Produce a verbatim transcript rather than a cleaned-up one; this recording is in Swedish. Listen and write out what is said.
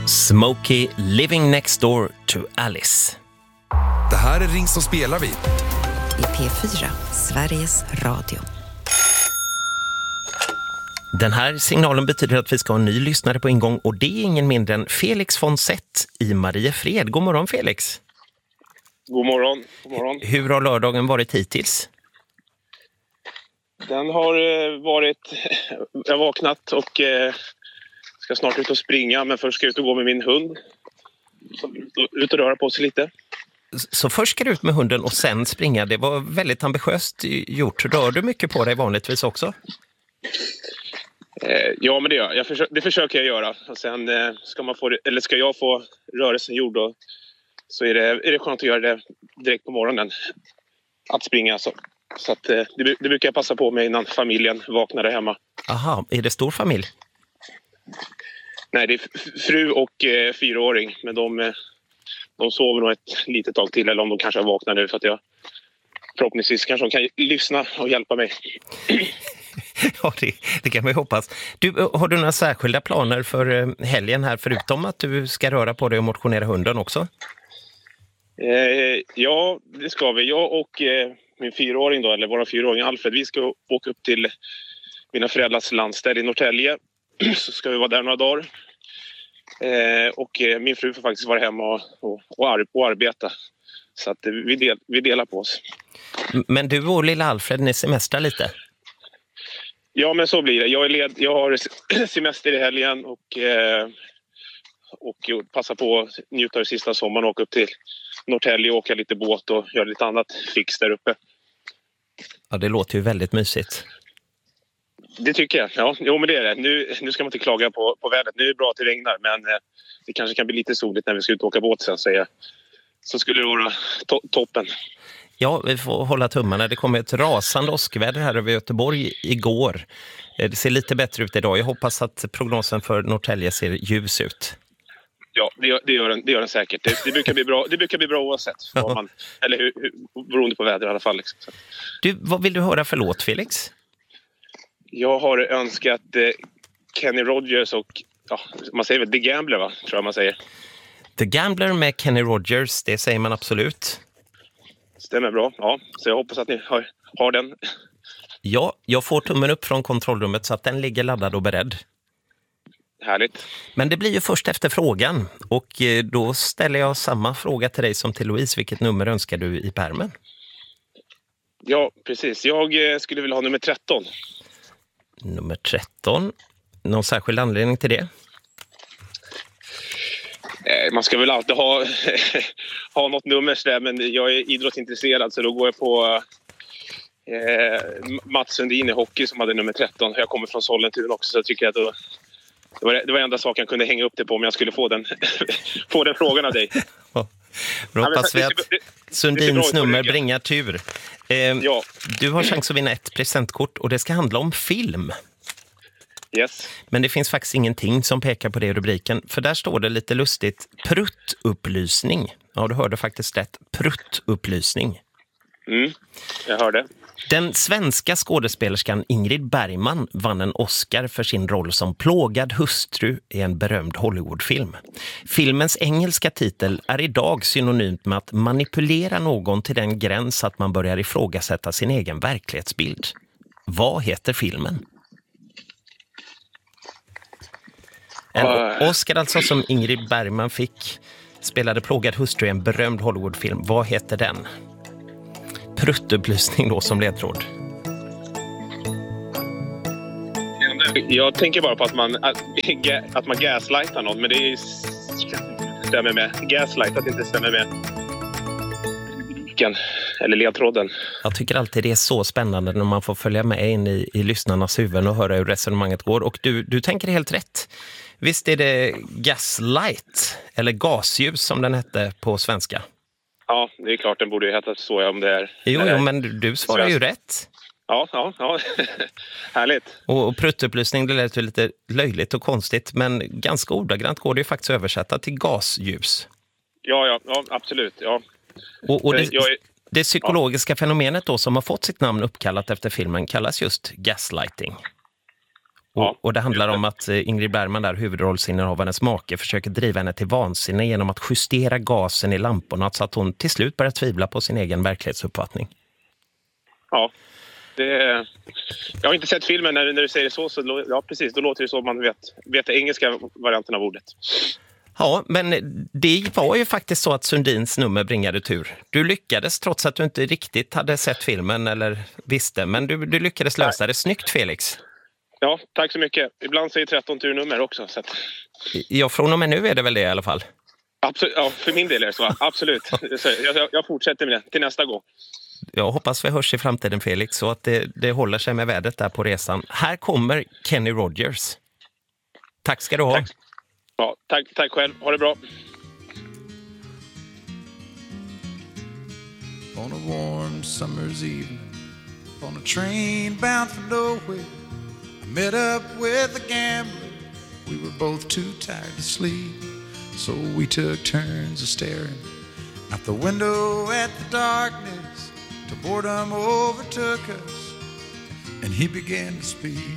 Smokey, Living Next Door to Alice. Det här är Ring som spelar vi. I P fyra, Sveriges Radio. Den här signalen betyder att vi ska ha en ny lyssnare på ingång, och det är ingen mindre än Felix von Sett i Mariefred. God morgon, Felix. God morgon. God morgon. Hur har lördagen varit hittills? Den har eh, varit... Jag har vaknat och eh, ska snart ut och springa, men först ska jag ut och gå med min hund. Så ut och röra på sig lite. Så först ska du ut med hunden och sen springa. Det var väldigt ambitiöst gjort. Rör du mycket på dig vanligtvis också? Eh, ja, men det gör jag. jag försö- det försöker jag göra. Och sen eh, ska, man få, eller ska jag få rörelsen gjord då, så är det, är det skönt att göra det direkt på morgonen. Att springa så. Så att, eh, det, det brukar jag passa på med innan familjen vaknar där hemma. Aha, är det stor familj? Nej, det är f- fru och eh, fyraåring. Men de, eh, de sover nog ett litet tag till. Eller om de kanske har vaknat nu, för att jag förhoppningsvis kanske de kan lyssna och hjälpa mig. Ja, det, det kan man ju hoppas. Du, har du några särskilda planer för helgen här, förutom att du ska röra på dig och motionera hunden också? Eh, ja, det ska vi. Jag och eh, min fyraåring då, eller vår fyraåring Alfred, vi ska åka upp till mina föräldrars landställe i Norrtälje. Så ska vi vara där några dagar. Eh, och eh, min fru får faktiskt vara hemma och, och, och, ar- och arbeta. Så att eh, vi, del, vi delar på oss. Men du och lilla Alfred, ni semestrar lite? Ja, men så blir det. Jag, är led, jag har semester i helgen och, eh, och passar på att njuta av sista sommaren och åka upp till Norrtälje och åka lite båt och göra lite annat fix där uppe. Ja, det låter ju väldigt mysigt. Det tycker jag. Ja, jo, men det är det. Nu, nu ska man inte klaga på, på vädret. Nu är det bra att det regnar, men eh, det kanske kan bli lite soligt när vi ska ut och åka båt sen, säger jag. Så skulle det vara to- toppen. Ja, vi får hålla tummarna. Det kom ett rasande åskväder här över Göteborg igår. Det ser lite bättre ut idag. Jag hoppas att prognosen för Norrtälje ser ljus ut. Ja, det gör, det gör, den, det gör den säkert. Det, det, brukar bli bra, det brukar bli bra oavsett. Ja. Man, eller hur, hur, beroende på väder i alla fall. Liksom. Så. Du, vad vill du höra för låt, Felix? Jag har önskat eh, Kenny Rogers och, ja, man säger väl The Gambler, va? Tror jag man säger. The Gambler med Kenny Rogers, det säger man absolut. Stämmer bra, ja. Så jag hoppas att ni har, har den. Ja, jag får tummen upp från kontrollrummet så att den ligger laddad och beredd. Härligt. Men det blir ju först efter frågan, och eh, då ställer jag samma fråga till dig som till Louise. Vilket nummer önskar du i pärmen? Ja, precis. Jag eh, skulle vilja ha nummer tretton. Nummer tretton. Någon särskild anledning till det? Eh, man ska väl alltid ha, ha något nummer där, men jag är idrottsintresserad, så då går jag på eh, Mats Sundin i hockey som hade nummer tretton. Jag kommer från Sollentuna också, så jag tycker att då, det var det var enda saken jag kunde hänga upp det på om jag skulle få den, få den frågan av dig. Då hoppas vi att Sundins nummer bringar tur. Eh, ja. Du har chans att vinna ett presentkort, och det ska handla om film. Yes. Men det finns faktiskt ingenting som pekar på det i rubriken. För där står det lite lustigt: pruttupplysning. Ja, du hörde faktiskt rätt. Pruttupplysning. Mm, jag hörde. Den svenska skådespelerskan Ingrid Bergman vann en Oscar för sin roll som plågad hustru i en berömd Hollywoodfilm. Filmens engelska titel är idag synonymt med att manipulera någon till den gräns att man börjar ifrågasätta sin egen verklighetsbild. Vad heter filmen? En Oscar alltså som Ingrid Bergman fick, spelade plågad hustru i en berömd Hollywoodfilm. Vad heter den? Pruttupplysning då som ledtråd. Jag tänker bara på att man, att, att man gaslightar någon, men det är, stämmer med. Gaslight, att det inte stämmer med eller ledtråden. Jag tycker alltid det är så spännande när man får följa med in i, i lyssnarnas huvuden och höra hur resonemanget går. Och du, du tänker helt rätt. Visst är det gaslight, eller gasljus som den hette på svenska? Ja, det är klart, den borde ju heta så om det är... Jo, är jo men du, du svarar svensk. Ju rätt. Ja, ja, ja. Härligt. Och, och pruttupplysning, det lät ju lite löjligt och konstigt, men ganska ordagrant går det ju faktiskt att översätta till gasljus. Ja, ja, ja absolut, ja. Och, och det, är, det psykologiska ja. fenomenet då som har fått sitt namn uppkallat efter filmen kallas just gaslighting. Och, och det handlar om att Ingrid Bergman, där huvudrollsinnehavarens make, försöker driva henne till vansinne genom att justera gasen i lamporna så att hon till slut börjar tvivla på sin egen verklighetsuppfattning. Ja, det, jag har inte sett filmen när, när du säger så, så ja, precis, då låter det så man vet, vet den engelska varianten av ordet. Ja, men det var ju faktiskt så att Sundins nummer bringade tur. Du lyckades trots att du inte riktigt hade sett filmen eller visste, men du, du lyckades lösa det. Snyggt, Felix. Ja, tack så mycket. Ibland säger tretton turnummer också. Så att... Ja, från och med nu är det väl det i alla fall. Absolut, ja, för min del är det så. Absolut. Jag, jag fortsätter med det till nästa gång. Jag hoppas vi hörs i framtiden, Felix, så att det, det håller sig med vädret där på resan. Här kommer Kenny Rogers. Tack ska du ha. Tack. Ja, tack, tack själv. Ha det bra. On a warm summer's evening, on a train bound for nowhere, I met up with a gambler. We were both too tired to sleep, so we took turns of staring out the window at the darkness till boredom overtook us and he began to speak.